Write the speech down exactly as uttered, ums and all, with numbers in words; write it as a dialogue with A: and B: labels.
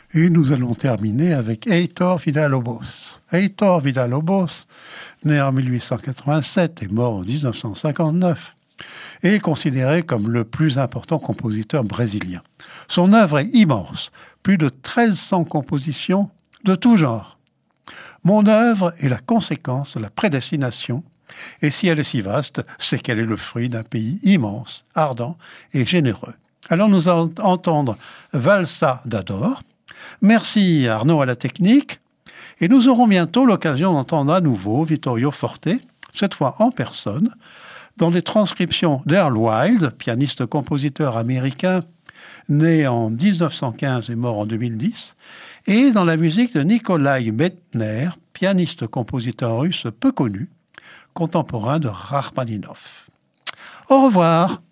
A: Et nous allons terminer avec Heitor Villa-Lobos. Heitor Villa-Lobos, né en mille huit cent quatre-vingt-sept et mort en dix-neuf cent cinquante-neuf, est considéré comme le plus important compositeur brésilien. Son œuvre est immense, plus de treize cents compositions de tout genre. Mon œuvre est la conséquence de la prédestination, et si elle est si vaste, c'est qu'elle est le fruit d'un pays immense, ardent et généreux. Alors nous allons entendre Valsa d'Ador. Merci Arnaud à la technique, et nous aurons bientôt l'occasion d'entendre à nouveau Vittorio Forte, cette fois en personne, dans les transcriptions d'Earl Wild, pianiste-compositeur américain, né en dix-neuf cent quinze et mort en deux mille dix, et dans la musique de Nikolai Medtner, pianiste-compositeur russe peu connu, contemporain de Rachmaninov. Au revoir.